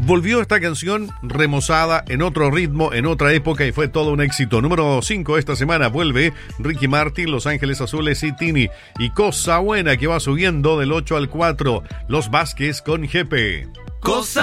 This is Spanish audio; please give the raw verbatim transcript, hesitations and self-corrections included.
Volvió esta canción remozada en otro ritmo, en otra época y fue todo un éxito. Número cinco esta semana vuelve Ricky Martin, Los Ángeles Azules y Tini. Y Cosa Buena que va subiendo del ocho al cuatro, Los Vázquez con G P. Cosa